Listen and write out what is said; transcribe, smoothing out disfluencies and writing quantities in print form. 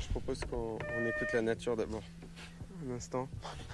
je propose qu'on écoute la nature d'abord. Un instant.